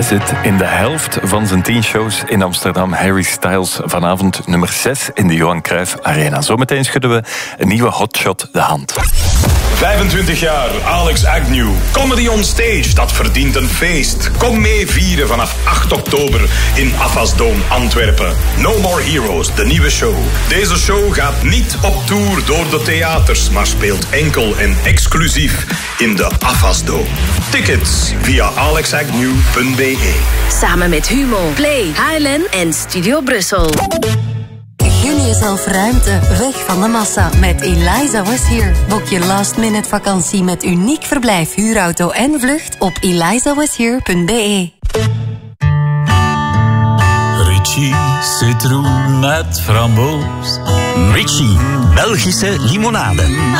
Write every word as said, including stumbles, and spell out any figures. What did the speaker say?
zit in de helft van zijn tien shows in Amsterdam. Harry Styles vanavond nummer zes in de Johan Cruijff Arena. Zometeen schudden we een nieuwe hotshot de hand. vijfentwintig jaar, Alex Agnew. Comedy on Stage, dat verdient een feest. Kom mee vieren vanaf acht oktober in Afasdome Antwerpen. No More Heroes, de nieuwe show. Deze show gaat niet op tour door de theaters, maar speelt enkel en exclusief in de Afasdome. Tickets via alex agnew punt b e. Samen met Humo, Play, H L N en Studio Brussel. Gun jezelf ruimte, weg van de massa met Eliza Was Here. Boek je last minute vakantie met uniek verblijf, huurauto en vlucht op eliza was here punt b e. Richie citroen met framboos. Richie, Belgische limonade.